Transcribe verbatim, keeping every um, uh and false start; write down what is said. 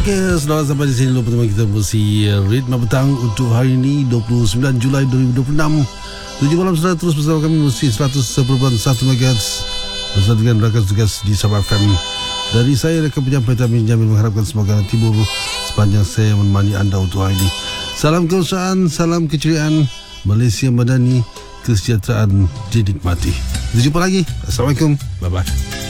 Okey, selamat sampai di sini dulu pertemuan kita bersih Ritma Petang untuk hari ini dua puluh sembilan Julai dua ribu dua puluh enam. Tujuh malam sudah terus bersama kami bersih seratus perpuluhan satu megahertz bersama dengan rakan tugas di Sabah F M. Dari saya rekan penyampai Tamin Jamil mengharapkan semoga tibur sepanjang saya menemani anda untuk hari ini. Salam keusahaan, salam keceriaan, Malaysia Madani, kesejahteraan dinikmati. Kita jumpa lagi. Assalamualaikum. Bye bye.